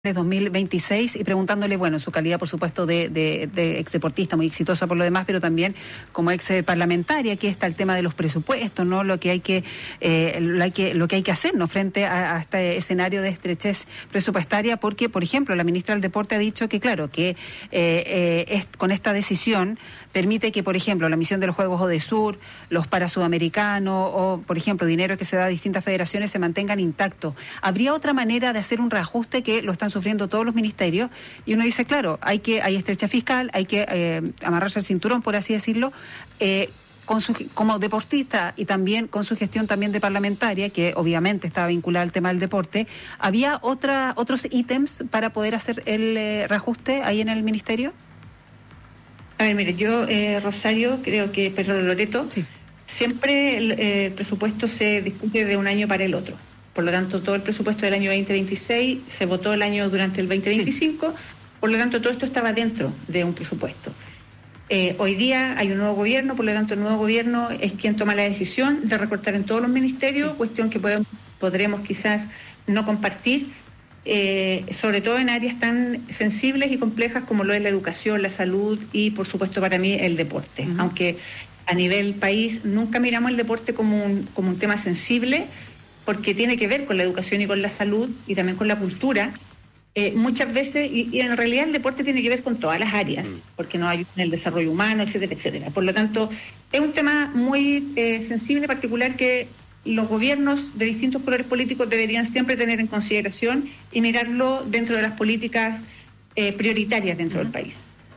2026 y preguntándole, bueno, en su calidad, por supuesto, de exdeportista muy exitosa por lo demás, pero también como ex parlamentaria, aquí está el tema de los presupuestos, ¿no? Lo que hay que hacer, ¿no? Frente a este escenario de estrechez presupuestaria, porque, por ejemplo, la ministra del Deporte ha dicho que, claro, que con esta decisión permite que, por ejemplo, la misión de los Juegos Odesur, los Parasudamericanos o, por ejemplo, dinero que se da a distintas federaciones se mantengan intactos. ¿Habría otra manera de hacer un reajuste que lo están sufriendo todos los ministerios? Y uno dice, claro, hay estrecha fiscal, hay que amarrarse el cinturón, por así decirlo, como deportista y también con su gestión también de parlamentaria, que obviamente estaba vinculada al tema del deporte. ¿Había otros ítems para poder hacer el reajuste ahí en el ministerio? A ver, mire, yo, Rosario, perdón, Loreto, sí. Siempre el presupuesto se discute de un año para el otro. Por lo tanto, todo el presupuesto del año 2026 se votó el año durante el 2025, sí. Por lo tanto, todo esto estaba dentro de un presupuesto. Hoy día hay un nuevo gobierno, por lo tanto, el nuevo gobierno es quien toma la decisión de recortar en todos los ministerios, sí. Cuestión que podremos quizás no compartir, sobre todo en áreas tan sensibles y complejas como lo es la educación, la salud y, por supuesto, para mí, el deporte. Uh-huh. Aunque a nivel país nunca miramos el deporte como un tema sensible, porque tiene que ver con la educación y con la salud y también con la cultura. Muchas veces, y en realidad el deporte tiene que ver con todas las áreas, porque nos ayuda en el desarrollo humano, etcétera, etcétera. Por lo tanto, es un tema muy sensible, particular, que los gobiernos de distintos colores políticos deberían siempre tener en consideración y mirarlo dentro de las políticas prioritarias dentro del país.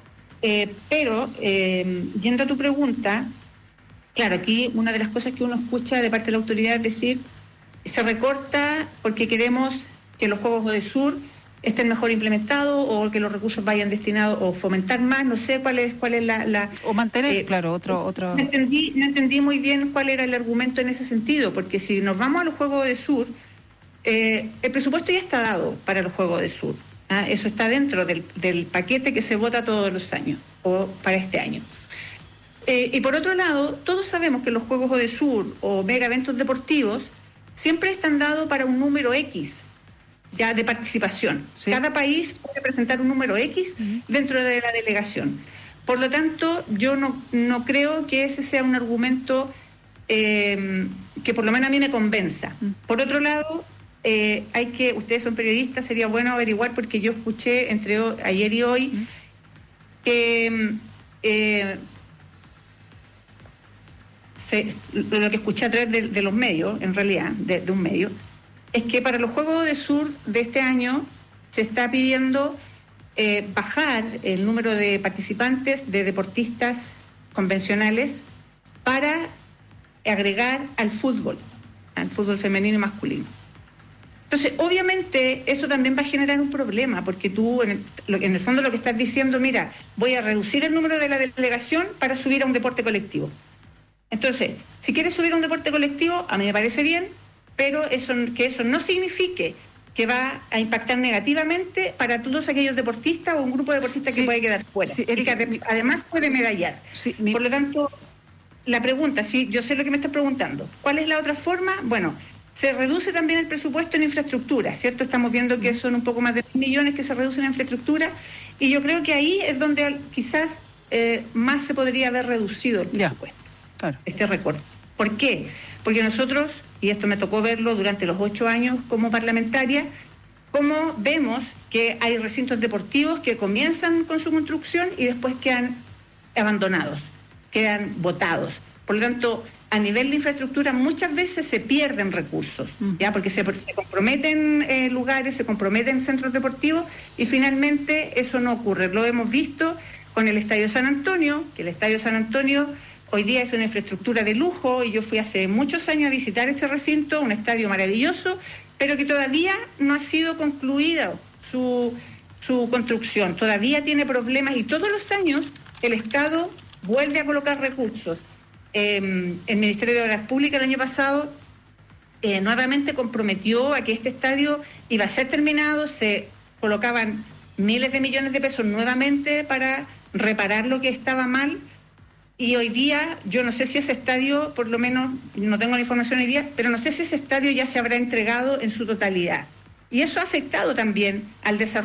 Pero, yendo a tu pregunta, claro, aquí una de las cosas que uno escucha de parte de la autoridad es decir, se recorta porque queremos que los Juegos Odesur estén mejor implementados o que los recursos vayan destinados o fomentar más, no sé cuál es la o mantener, claro, otro. No entendí muy bien cuál era el argumento en ese sentido, porque si nos vamos a los Juegos Odesur, el presupuesto ya está dado para los Juegos Odesur. Eso está dentro del paquete que se vota todos los años o para este año. Y por otro lado, todos sabemos que los Juegos Odesur o mega eventos deportivos siempre están dados para un número X ya de participación. Sí. Cada país puede presentar un número X dentro de la delegación. Por lo tanto, yo no creo que ese sea un argumento que por lo menos a mí me convenza. Por otro lado, ustedes son periodistas, sería bueno averiguar, porque yo escuché entre ayer y hoy que lo que escuché a través de los medios, en realidad, de un medio, es que para los Juegos Odesur de este año se está pidiendo bajar el número de participantes, de deportistas convencionales, para agregar al fútbol femenino y masculino. Entonces, obviamente, eso también va a generar un problema, porque tú, en el fondo, lo que estás diciendo, mira, voy a reducir el número de la delegación para subir a un deporte colectivo. Entonces, si quieres subir a un deporte colectivo, a mí me parece bien, pero que eso no signifique que va a impactar negativamente para todos aquellos deportistas o un grupo de deportistas que puede quedar fuera, y que además puede medallar. Sí, Por lo tanto, la pregunta, sí, yo sé lo que me estás preguntando, ¿cuál es la otra forma? Bueno, se reduce también el presupuesto en infraestructura, ¿cierto? Estamos viendo que son un poco más de 1.000 millones que se reducen en infraestructura, y yo creo que ahí es donde quizás más se podría haber reducido el presupuesto, claro. Este recorte. ¿Por qué? Porque nosotros, y esto me tocó verlo durante los 8 años como parlamentaria, cómo vemos que hay recintos deportivos que comienzan con su construcción y después quedan abandonados, quedan botados. Por lo tanto, a nivel de infraestructura muchas veces se pierden recursos, ya porque se comprometen lugares, se comprometen centros deportivos y finalmente eso no ocurre. Lo hemos visto con el Estadio San Antonio, que el Estadio San Antonio hoy día es una infraestructura de lujo, y yo fui hace muchos años a visitar este recinto, un estadio maravilloso, pero que todavía no ha sido concluida su construcción. Todavía tiene problemas y todos los años el Estado vuelve a colocar recursos. El Ministerio de Obras Públicas el año pasado nuevamente comprometió a que este estadio iba a ser terminado, se colocaban miles de millones de pesos nuevamente para reparar lo que estaba mal. Y hoy día, yo no sé si ese estadio, por lo menos, no tengo la información hoy día, pero no sé si ese estadio ya se habrá entregado en su totalidad. Y eso ha afectado también al desarrollo